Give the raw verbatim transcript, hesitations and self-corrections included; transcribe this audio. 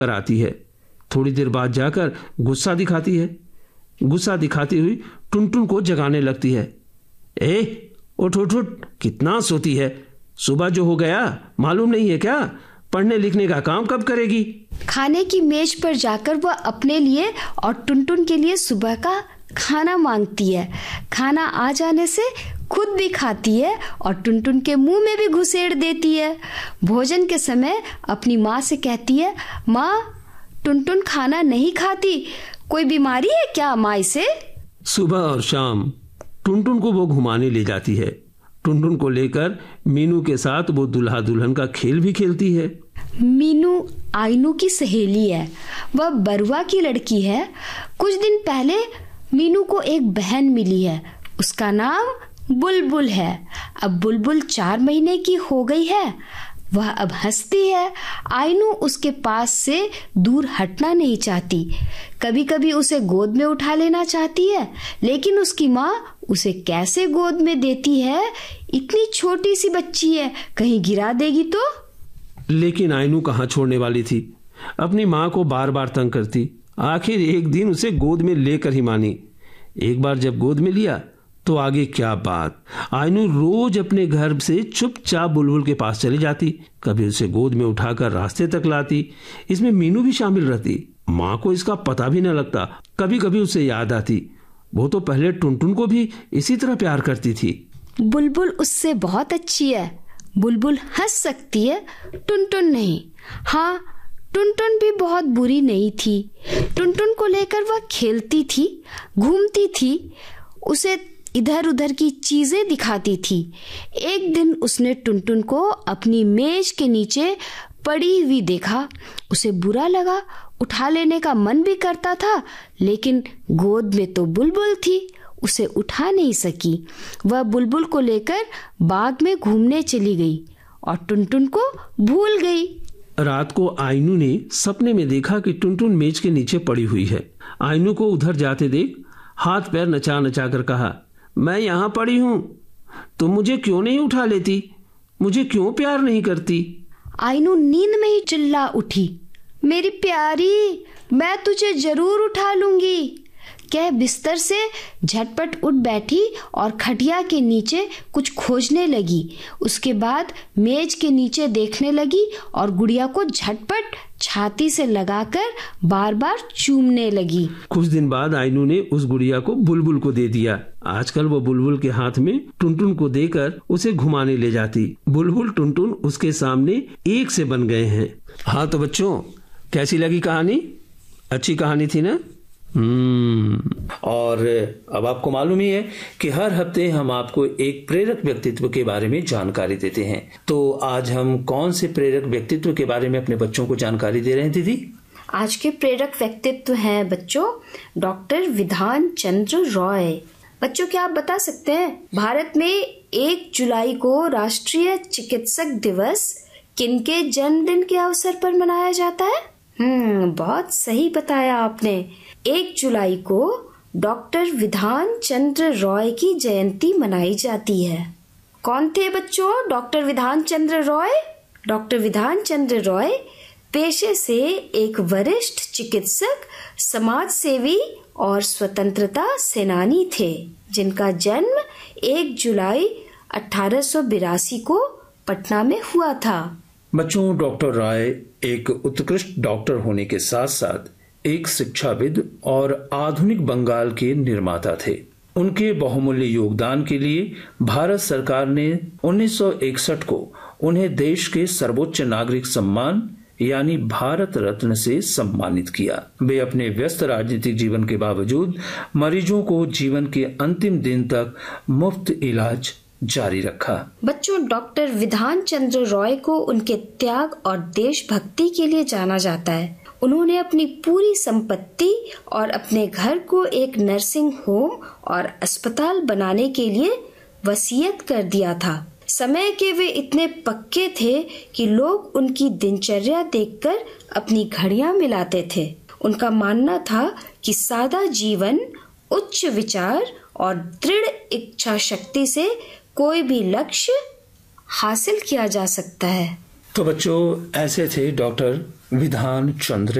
कर आती है। थोड़ी देर बाद जाकर गुस्सा दिखाती है। गुस्सा दिखाती हुई टुनटुन को जगाने लगती है। ए उठ उठ उठ, कितना सोती है? सुबह जो हो गया मालूम नहीं है क्या? पढ़ने लिखने का काम कब करेगी? खाने की मेज पर जाकर वह अपने लिए और टुनटुन के लिए सुबह का खाना मांगती है। खाना आ जाने से खुद भी खाती है और टुनटुन के मुंह में भी घुसेड़ देती है। भोजन के समय अपनी माँ से कहती है, माँ टुनटुन खाना नहीं खाती, कोई बीमारी है क्या माँ इसे? सुबह और शाम टुनटुन को वो घुमाने ले जाती है। टुनटुन को लेकर मीनू के साथ वो दुल्हा दुल्हन का खेल भी खेलती है। मीनू आइनू की सहेली है। वह बरुआ की लड़की है। कुछ दिन पहले मीनू को एक बहन मिली है। उसका नाम बुलबुल है। अब बुलबुल चार महीने की हो गई है। वह अब हंसती है। आइनू उसके पास से दूर हटना नहीं चाहती। कभी कभी उसे गोद में उठा लेना चाहती है, लेकिन उसकी माँ उसे कैसे गोद में देती है? इतनी छोटी सी बच्ची है, कहीं गिरा देगी तो? लेकिन आइनू कहाँ छोड़ने वाली थी। अपनी माँ को बार बार तंग करती। आखिर एक दिन उसे गोद में लेकर ही मानी। एक बार जब गोद में लिया तो आगे क्या बात। आइनू रोज अपने घर से चुपचाप बुलबुल के पास चली जाती। कभी उसे गोद में उठाकर रास्ते तक लाती। इसमें मीनू भी शामिल रहती। माँ को इसका पता भी न लगता। कभी कभी उसे याद आती, वो तो पहले टुनटुन को भी इसी तरह प्यार करती थी। बुलबुल उससे बहुत अच्छी है। बुलबुल हंस सकती है, टुनटुन नहीं। हाँ, टुनटुन भी बहुत बुरी नहीं थी। टुनटुन को लेकर वह खेलती थी, घूमती थी, उसे इधर उधर की चीजें दिखाती थी। एक दिन उसने टुनटुन को अपनी मेज के नीचे पड़ी हुई देखा। उसे बुरा लगा। उठा लेने का मन भी करता था, लेकिन गोद में तो बुलबुल थी, उसे उठा नहीं सकी। वह बुलबुल को लेकर बाग में घूमने चली गई और टुनटुन को भूल गई। रात को आइनू ने सपने में देखा कि टुनटुन मेज के नीचे पड़ी हुई है। आइनू को उधर जाते देख हाथ पैर नचा नचा कर कहा, मैं यहाँ पड़ी हूँ, तुम मुझे क्यों नहीं उठा लेती? मुझे क्यों प्यार नहीं करती? आइनू नींद में ही चिल्ला उठी, मेरी प्यारी, मैं तुझे जरूर उठा लूंगी। कह बिस्तर से झटपट उठ बैठी और खटिया के नीचे कुछ खोजने लगी। उसके बाद मेज के नीचे देखने लगी और गुड़िया को झटपट छाती से लगाकर बार बार चूमने लगी। कुछ दिन बाद आइनू ने उस गुड़िया को बुलबुल को दे दिया। आजकल वो बुलबुल के हाथ में टुनटुन को देकर उसे घुमाने ले जाती। बुलबुल टुनटुन उसके सामने एक से बन गए हैं। हाँ तो बच्चों, कैसी लगी कहानी? अच्छी कहानी थी ना? हम्म और अब आपको मालूम ही है कि हर हफ्ते हम आपको एक प्रेरक व्यक्तित्व के बारे में जानकारी देते हैं। तो आज हम कौन से प्रेरक व्यक्तित्व के बारे में अपने बच्चों को जानकारी दे रहे हैं दीदी? आज के प्रेरक व्यक्तित्व हैं बच्चों डॉक्टर विधान चंद्र रॉय। बच्चों, क्या आप बता सकते हैं भारत में एक जुलाई को राष्ट्रीय चिकित्सक दिवस किनके जन्मदिन के अवसर पर मनाया जाता है? हम्म बहुत सही बताया आपने। एक जुलाई को डॉक्टर विधान चंद्र रॉय की जयंती मनाई जाती है। कौन थे बच्चों डॉक्टर विधान चंद्र रॉय? डॉक्टर विधान चंद्र रॉय पेशे से एक वरिष्ठ चिकित्सक, समाज सेवी और स्वतंत्रता सेनानी थे, जिनका जन्म एक जुलाई अठारह सौ बिरासी को पटना में हुआ था। बच्चों, डॉक्टर रॉय एक उत्कृष्ट डॉक्टर होने के साथ साथ एक शिक्षाविद और आधुनिक बंगाल के निर्माता थे। उनके बहुमूल्य योगदान के लिए भारत सरकार ने उन्नीस सौ इकसठ को उन्हें देश के सर्वोच्च नागरिक सम्मान यानी भारत रत्न से सम्मानित किया। वे अपने व्यस्त राजनीतिक जीवन के बावजूद मरीजों को जीवन के अंतिम दिन तक मुफ्त इलाज जारी रखा। बच्चों, डॉक्टर विधान चंद्र रॉय को उनके त्याग और देशभक्ति के लिए जाना जाता है। उन्होंने अपनी पूरी संपत्ति और अपने घर को एक नर्सिंग होम और अस्पताल बनाने के लिए वसीयत कर दिया था। समय के वे इतने पक्के थे कि लोग उनकी दिनचर्या देखकर अपनी घड़ियां मिलाते थे। उनका मानना था कि सादा जीवन, उच्च विचार और दृढ़ इच्छा शक्ति से कोई भी लक्ष्य हासिल किया जा सकता है। तो बच्चों, ऐसे थे डॉक्टर विधान चंद्र